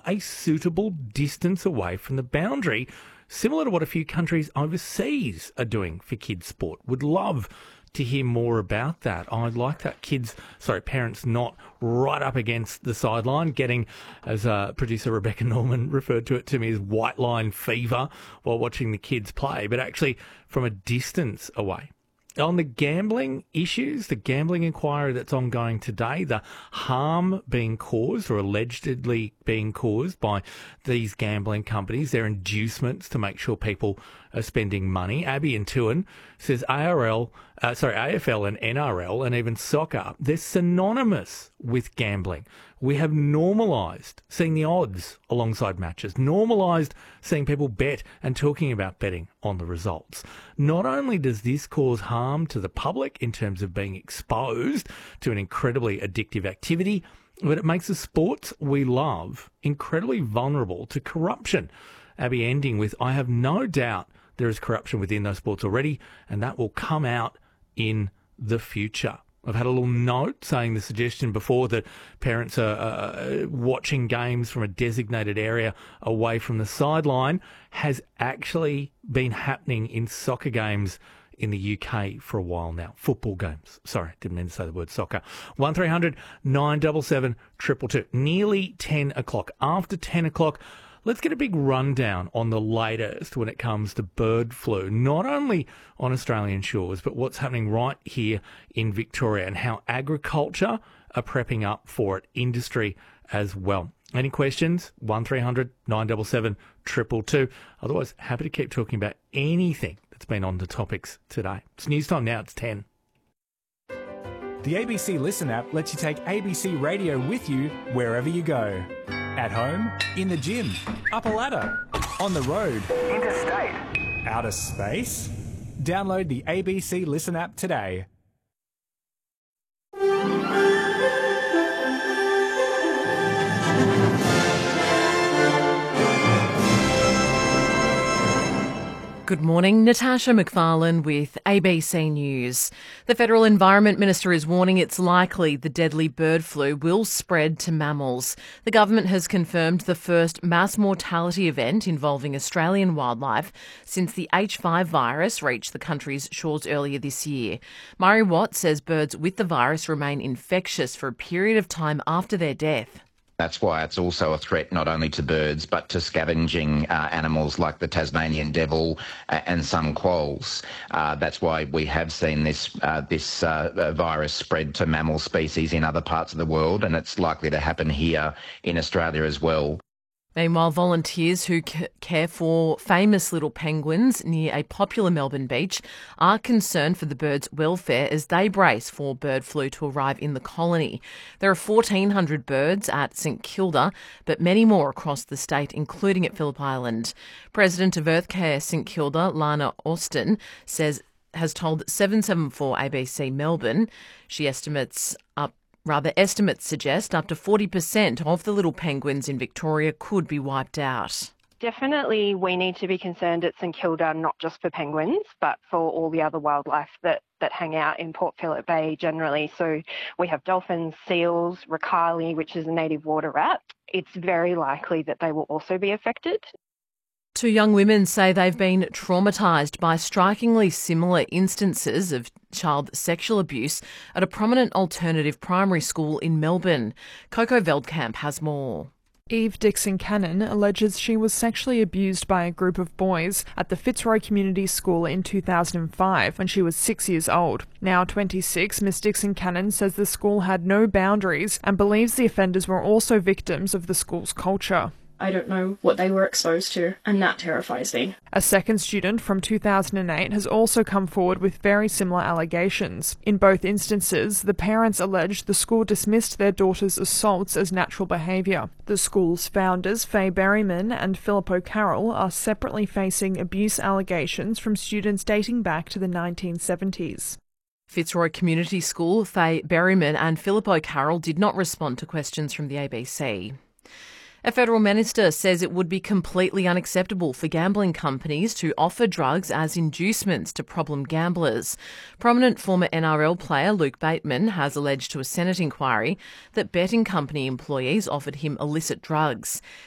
a suitable distance away from the boundary, similar to what a few countries overseas are doing for kids' sport. Would love to hear more about that. I'd like that parents not right up against the sideline, getting, as producer Rebecca Norman referred to it to me, as white line fever while watching the kids play, but actually from a distance away. On the gambling issues, the gambling inquiry that's ongoing today, the harm being caused or allegedly being caused by these gambling companies, their inducements to make sure people are spending money. Abby and Tuan says AFL and NRL and even soccer, they're synonymous with gambling. We have normalised seeing the odds alongside matches, normalised seeing people bet and talking about betting on the results. Not only does this cause harm to the public in terms of being exposed to an incredibly addictive activity, but it makes the sports we love incredibly vulnerable to corruption. Abby ending with, I have no doubt there is corruption within those sports already, and that will come out in the future. I've had a little note saying the suggestion before that parents are watching games from a designated area away from the sideline has actually been happening in soccer games in the UK for a while now. Football games. Sorry, didn't mean to say the word soccer. 1300 977 222. Nearly 10 o'clock. After 10 o'clock, let's get a big rundown on the latest when it comes to bird flu, not only on Australian shores, but what's happening right here in Victoria and how agriculture are prepping up for it, industry as well. Any questions? 1300 977 222. Otherwise, happy to keep talking about anything that's been on the topics today. It's news time now. It's 10. The ABC Listen app lets you take ABC Radio with you wherever you go. At home, in the gym, up a ladder, on the road, interstate, outer space. Download the ABC Listen app today. Good morning, Natasha McFarlane with ABC News. The Federal Environment Minister is warning it's likely the deadly bird flu will spread to mammals. The government has confirmed the first mass mortality event involving Australian wildlife since the H5 virus reached the country's shores earlier this year. Murray Watt says birds with the virus remain infectious for a period of time after their death. That's why it's also a threat not only to birds but to scavenging animals like the Tasmanian devil and some quolls. That's why we have seen this virus spread to mammal species in other parts of the world, and it's likely to happen here in Australia as well. Meanwhile, volunteers who care for famous little penguins near a popular Melbourne beach are concerned for the birds' welfare as they brace for bird flu to arrive in the colony. There are 1,400 birds at St Kilda, but many more across the state, including at Phillip Island. President of Earthcare St Kilda, Lana Austin, has told 774 ABC Melbourne estimates suggest up to 40% of the little penguins in Victoria could be wiped out. Definitely we need to be concerned at St Kilda, not just for penguins, but for all the other wildlife that hang out in Port Phillip Bay generally. So we have dolphins, seals, ricali, which is a native water rat. It's very likely that they will also be affected. Two young women say they've been traumatised by strikingly similar instances of child sexual abuse at a prominent alternative primary school in Melbourne. Coco Veldkamp has more. Eve Dixon Cannon alleges she was sexually abused by a group of boys at the Fitzroy Community School in 2005 when she was 6 years old. Now 26, Miss Dixon Cannon says the school had no boundaries and believes the offenders were also victims of the school's culture. I don't know what they were exposed to, and that terrifies me. A second student from 2008 has also come forward with very similar allegations. In both instances, the parents alleged the school dismissed their daughter's assaults as natural behaviour. The school's founders, Faye Berryman and Philip O'Carroll, are separately facing abuse allegations from students dating back to the 1970s. Fitzroy Community School, Faye Berryman and Philip O'Carroll did not respond to questions from the ABC. A federal minister says it would be completely unacceptable for gambling companies to offer drugs as inducements to problem gamblers. Prominent former NRL player Luke Bateman has alleged to a Senate inquiry that betting company employees offered him illicit drugs.